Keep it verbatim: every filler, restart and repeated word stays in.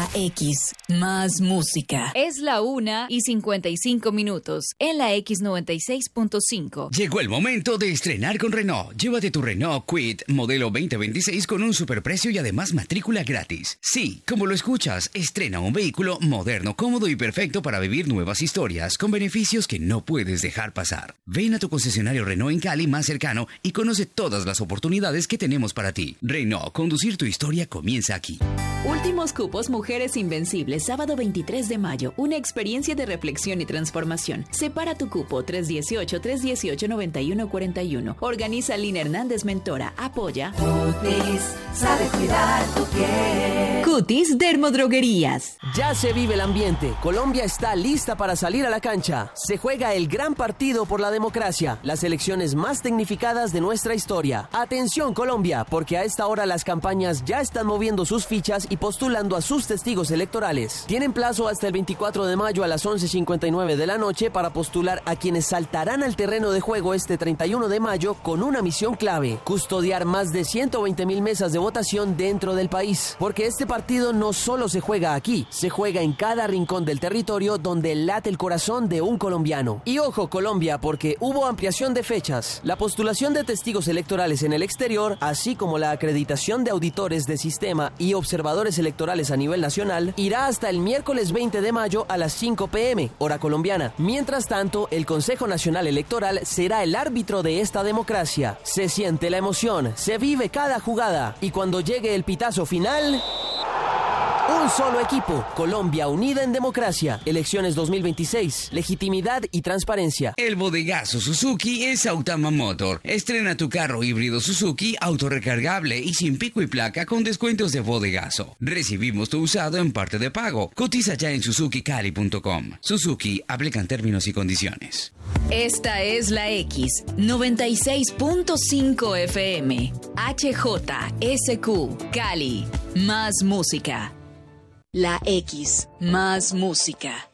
La X, más música. Es la una y cincuenta y cinco minutos en la X noventa y seis punto cinco. Llegó el momento de estrenar con Renault. Llévate tu Renault Kwid modelo veinte veintiséis con un superprecio y además matrícula gratis. Sí, como lo escuchas, estrena un vehículo moderno, cómodo y perfecto para vivir nuevas historias con beneficios que no puedes dejar pasar. Ven a tu concesionario Renault en Cali más cercano y conoce todas las oportunidades que tenemos para ti. Renault, conducir tu historia comienza aquí. Últimos cupos Mujeres Invencibles, sábado veintitrés de mayo. Una experiencia de reflexión y transformación. Separa tu cupo tres dieciocho, tres dieciocho, noventa y uno cuarenta y uno. Organiza Lina Hernández Mentora. Apoya Cutis, sabe cuidar tu piel. Cutis Dermodroguerías. Ya se vive el ambiente. Colombia está lista para salir a la cancha. Se juega el gran partido por la democracia. Las elecciones más tecnificadas de nuestra historia. Atención Colombia, porque a esta hora las campañas ya están moviendo sus fichas y postulando a sus testigos electorales. Tienen plazo hasta el veinticuatro de mayo a las once cincuenta y nueve de la noche para postular a quienes saltarán al terreno de juego este treinta y uno de mayo con una misión clave: custodiar más de ciento veinte mil mesas de votación dentro del país. Porque este partido no solo se juega aquí, se juega en cada rincón del territorio donde late el corazón de un colombiano. Y ojo Colombia, porque hubo ampliación de fechas. La postulación de testigos electorales en el exterior, así como la acreditación de auditores de sistema y observadores electorales a nivel nacional, irá hasta el miércoles veinte de mayo a las cinco pe eme, hora colombiana. Mientras tanto, el Consejo Nacional Electoral será el árbitro de esta democracia. Se siente la emoción, se vive cada jugada, y cuando llegue el pitazo final... Un solo equipo, Colombia unida en democracia. Elecciones dos mil veintiséis, legitimidad y transparencia. El bodegazo Suzuki es Autama Motor. Estrena tu carro híbrido Suzuki autorrecargable y sin pico y placa con descuentos de bodegazo. Recibimos tu usado en parte de pago. Cotiza ya en suzuki cali punto com. Suzuki, aplican términos y condiciones. Esta es la X noventa y seis punto cinco F M. H J S Q, Cali. Más música. La X, Más música.